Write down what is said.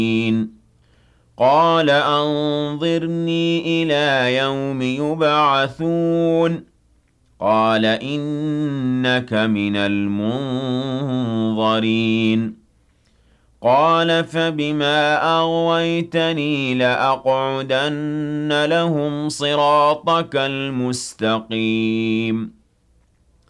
قَالَ أَنظِرْنِي إِلَىٰ يَوْمِ يُبْعَثُونَ قَالَ إِنَّكَ مِنَ الْمُنظَرِينَ قَالَ فَبِمَا أَغْوَيْتَنِي لَأَقْعُدَنَّ لَهُمْ صِرَاطَكَ الْمُسْتَقِيمَ